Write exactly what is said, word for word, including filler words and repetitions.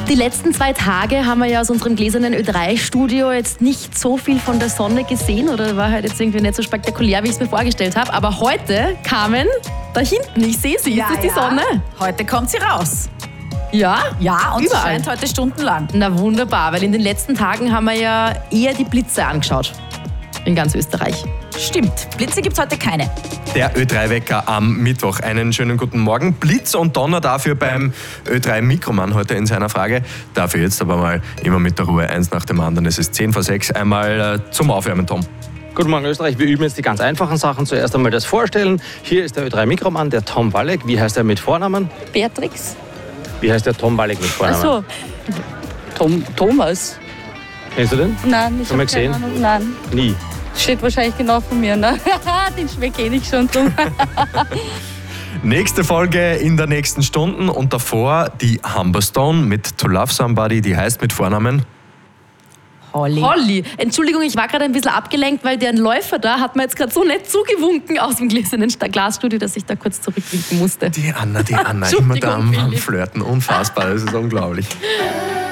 Die letzten zwei Tage haben wir ja aus unserem gläsernen Ö drei Studio jetzt nicht so viel von der Sonne gesehen oder war halt jetzt irgendwie nicht so spektakulär, wie ich es mir vorgestellt habe. Aber heute kamen da hinten, ich sehe sie, Ja, ist das die ja. Sonne? Heute kommt sie raus. Ja? Ja, und Überall. sie scheint heute stundenlang. Na wunderbar, weil in den letzten Tagen haben wir ja eher die Blitze angeschaut. In ganz Österreich. Stimmt, Blitze gibt es heute keine. Der Ö drei Wecker am Mittwoch. Einen schönen guten Morgen. Blitz und Donner dafür beim Ö drei Mikroman heute in seiner Frage. Dafür jetzt aber mal immer mit der Ruhe, eins nach dem anderen. Es ist zehn vor sechs. Einmal äh, zum Aufwärmen, Tom. Guten Morgen Österreich, wir üben jetzt die ganz einfachen Sachen. Zuerst einmal das Vorstellen. Hier ist der Ö drei Mikroman, der Tom Walleck. Wie heißt er mit Vornamen? Beatrix. Wie heißt der Tom Walleck mit Vornamen? Achso. Tom, Thomas. Kennst du den? Nein, ich Schon mal hab keine gesehen? Ahnung. Nein. Nie. Steht wahrscheinlich genau von mir, ne? Den schmecke eh nicht schon drum. Nächste Folge in der nächsten Stunden und davor die Humberstone mit To Love Somebody, die heißt mit Vornamen Holly. Holly, Entschuldigung, ich war gerade ein bisschen abgelenkt, weil der Läufer da hat mir jetzt gerade so nett zugewunken aus dem gläsernen Glasstudio, dass ich da kurz zurückwinken musste. die Anna, die Anna, immer da am, am Flirten. Unfassbar, das ist unglaublich.